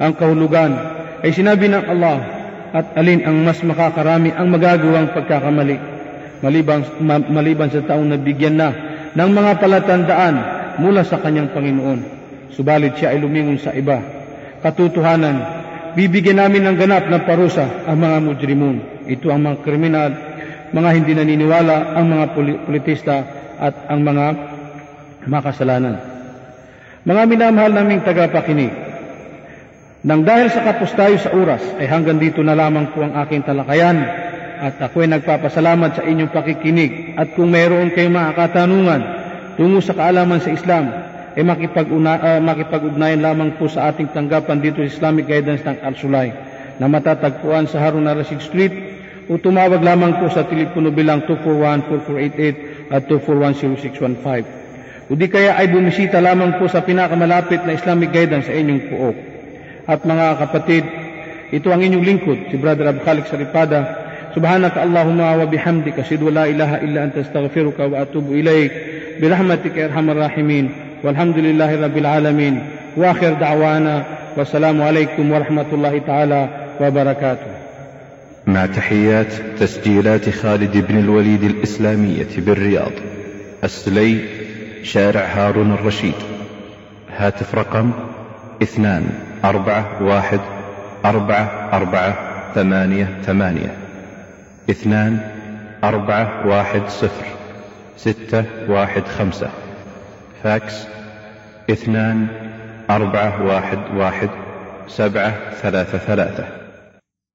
ang kahulugan, ay sinabi ng Allah, at alin ang mas makakarami ang magagawang pagkakamali, maliban sa taong nabigyan na ng mga palatandaan mula sa kanyang Panginoon, subalit siya ay lumingon sa iba. Katotohanan, bibigyan namin ng ganap ng parusa ang mga mujrimun. Ito ang mga kriminal, mga hindi naniniwala, ang mga politista at ang mga makasalanan. Mga minamahal naming tagapakinig, nang dahil sa kapos tayo sa oras, ay hanggang dito na lamang po ang aking talakayan, at ako ay nagpapasalamat sa inyong pakikinig. At kung mayroon kayong mga katanungan tungo sa kaalaman sa Islam, ay makipag-ugnayan lamang po sa ating tanggapan dito sa Islamic Guidance ng Al-Sulay, na matatagpuan sa Harun al-Rashid Street, o tumawag lamang po sa telepono bilang 241-4488 at 241-0615. O di kaya ay bumisita lamang po sa pinakamalapit na Islamic Guidance sa inyong puok. At mga kapatid, ito ang inyong lingkod, si Brother Abdul Khalik Saripada. Subhanaka Allahumma wa bihamdika, asyhadu an la ilaha illa anta, astaghfiruka wa atubu ilaik, birahmatika ya arhamar rahimin, walhamdulillahi rabbil alamin, wa akhir da'wana, wassalamu alaikum warahmatullahi ta'ala wabarakatuh. مع تحيات تسجيلات خالد بن الوليد الإسلامية بالرياض، السلي، شارع هارون الرشيد. هاتف رقم 241-4488 2410615. فاكس 2411733.